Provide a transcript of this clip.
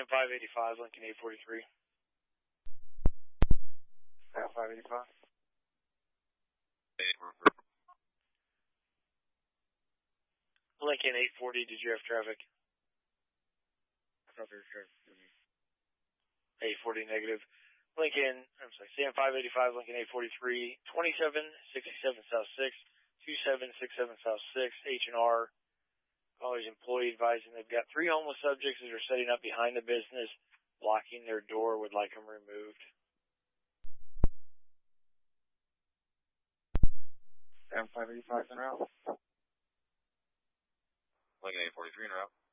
Sam 585, Lincoln 843. Sam 585. Lincoln 840, did you have traffic? 840 negative. Lincoln, Sam 585, Lincoln 843, 2767 South 6, 2767 South 6, H&R. Caller's employee advising they've got 3 homeless subjects that are setting up behind the business, blocking their door, would like them removed. Sam 585 en route. Lincoln 843 en route.